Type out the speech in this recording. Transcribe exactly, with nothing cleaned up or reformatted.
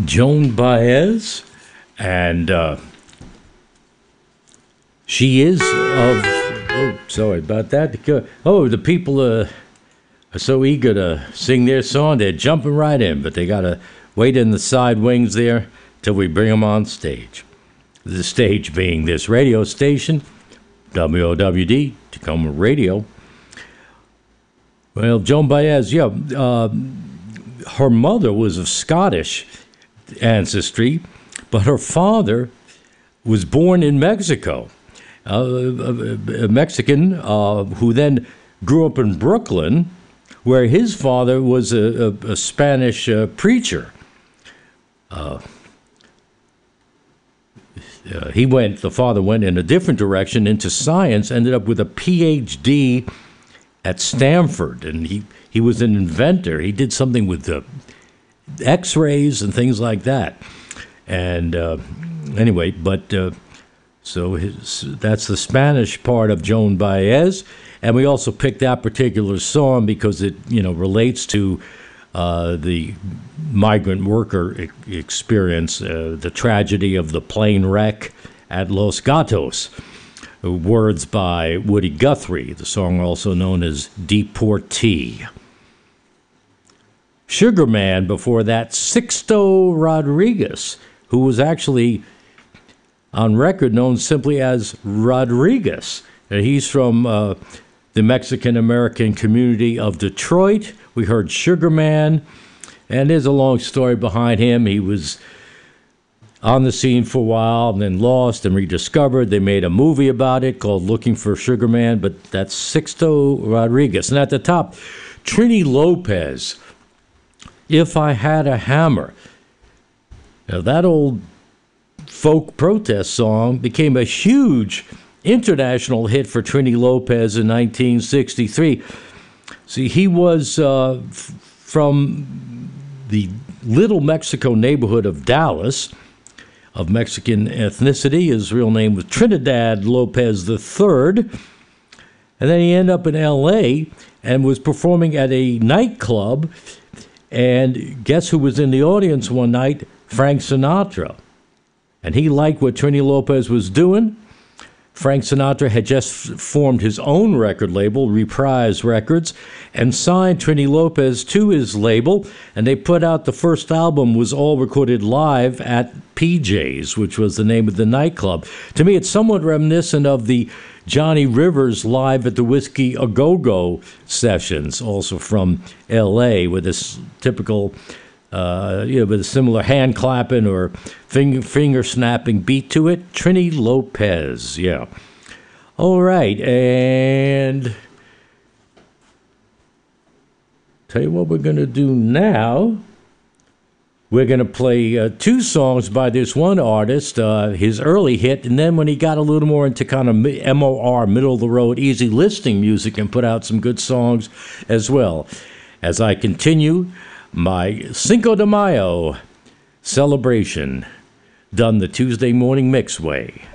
Joan Baez, and uh, she is of. Oh, sorry about that. Oh, the people uh, are so eager to sing their song, they're jumping right in, but they gotta wait in the side wings there till we bring them on stage. The stage being this radio station, W O W D, Tacoma Radio. Well, Joan Baez, yeah, uh, her mother was of Scottish ancestry, but her father was born in Mexico, uh, a, a Mexican uh, who then grew up in Brooklyn, where his father was a, a, a Spanish uh, preacher. Uh, uh, he went, the father went in a different direction into science, ended up with a P H D at Stanford, and he, he was an inventor. He did something with the X-rays and things like that. And uh, anyway, but uh, so his, that's the Spanish part of Joan Baez. And we also picked that particular song because it, you know, relates to uh, the migrant worker e- experience, uh, the tragedy of the plane wreck at Los Gatos. Words by Woody Guthrie, the song also known as Deportee. Sugar Man, before that, Sixto Rodriguez, who was actually on record known simply as Rodriguez. And he's from uh, the Mexican-American community of Detroit. We heard Sugar Man, and there's a long story behind him. He was on the scene for a while and then lost and rediscovered. They made a movie about it called Looking for Sugar Man, but that's Sixto Rodriguez. And at the top, Trini Lopez, If I Had a Hammer. Now, that old folk protest song became a huge international hit for Trini Lopez in nineteen sixty-three. See, he was uh, f- from the Little Mexico neighborhood of Dallas, of Mexican ethnicity. His real name was Trinidad Lopez the third. And then he ended up in L A and was performing at a nightclub. And guess who was in the audience one night? Frank Sinatra. And he liked what Trini Lopez was doing. Frank Sinatra had just formed his own record label, Reprise Records, and signed Trini Lopez to his label, and they put out the first album, was all recorded live at P J's, which was the name of the nightclub. To me, it's somewhat reminiscent of the Johnny Rivers Live at the Whiskey A Go-Go sessions, also from L A, with this typical, uh, you know, with a similar hand clapping or finger, finger snapping beat to it. Trini Lopez, yeah. All right, and tell you what we're going to do now. We're going to play uh, two songs by this one artist, uh, his early hit, and then when he got a little more into kind of M O R, middle-of-the-road, easy listening music, and put out some good songs as well. As I continue my Cinco de Mayo celebration, done the Tuesday morning mix way.